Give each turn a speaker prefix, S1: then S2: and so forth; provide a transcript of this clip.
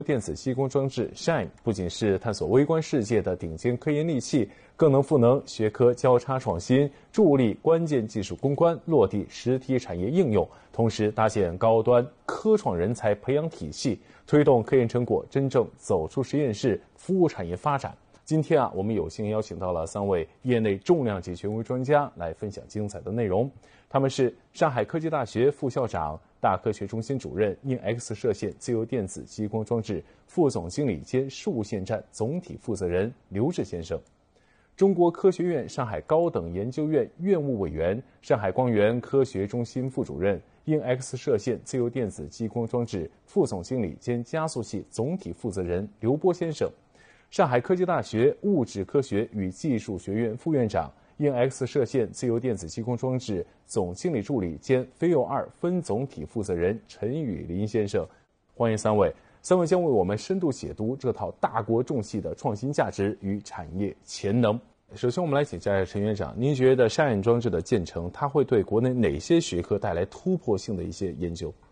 S1: 电子激光装置 SHINE 不仅是探索微观世界的顶尖科研利器，更能赋能学科交叉创新，助力关键技术攻关，落地实体产业应用，同时搭建高端科创人才培养体系，推动科研成果真正走出实验室，服务产业发展。今天我们有幸邀请到了3位业内重量级权威专家来分享精彩的内容。他们是上海科技大学副校长、大科学中心主任、硬 X 射线自由电子激光装置副总经理兼事务线站总体负责人刘志先生；中国科学院上海高等研究院院务委员、上海光源科学中心副主任、硬 X 射线自由电子激光装置副总经理兼加速器总体负责人刘波先生；上海科技大学物质科学与技术学院副院长、硬 X 射线自由电子激光装置总经理助理兼飞友2分总体负责人陈宇林先生。欢迎3位将为我们深度解读这套大国重器的创新价值与产业潜能。首先我们来请教一下陈院长，您觉得SHINE装置的建成，它会对国内哪些学科带来突破性的一些研究？